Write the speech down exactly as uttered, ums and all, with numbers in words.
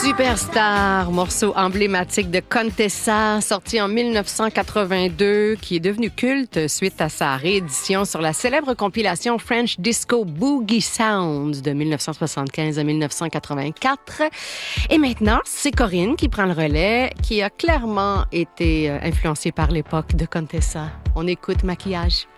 Superstar, morceau emblématique de Contessa, sorti en dix-neuf cent quatre-vingt-deux, qui est devenu culte suite à sa réédition sur la célèbre compilation French Disco Boogie Sounds de dix-neuf cent soixante-quinze à dix-neuf cent quatre-vingt-quatre. Et maintenant, c'est Corinne qui prend le relais, qui a clairement été influencée par l'époque de Contessa. On écoute Maquillage.